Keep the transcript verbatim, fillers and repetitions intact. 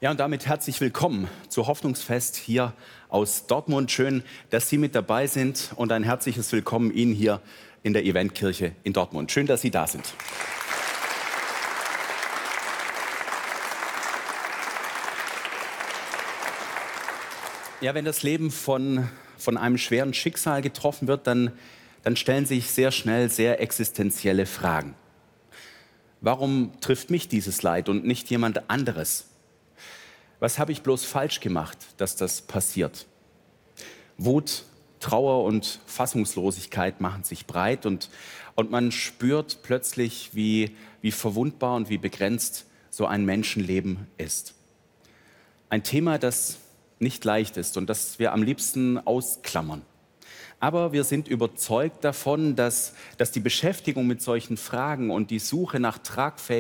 Ja, und damit herzlich willkommen zu Hoffnungsfest hier aus Dortmund. Schön, dass Sie mit dabei sind und ein herzliches Willkommen Ihnen hier in der Eventkirche in Dortmund. Schön, dass Sie da sind. Ja, wenn das Leben von, von einem schweren Schicksal getroffen wird, dann, dann stellen sich sehr schnell sehr existenzielle Fragen. Warum trifft mich dieses Leid und nicht jemand anderes? Was habe ich bloß falsch gemacht, dass das passiert? Wut, Trauer und Fassungslosigkeit machen sich breit und, und man spürt plötzlich, wie, wie verwundbar und wie begrenzt so ein Menschenleben ist. Ein Thema, das nicht leicht ist und das wir am liebsten ausklammern. Aber wir sind überzeugt davon, dass, dass die Beschäftigung mit solchen Fragen und die Suche nach tragfähigen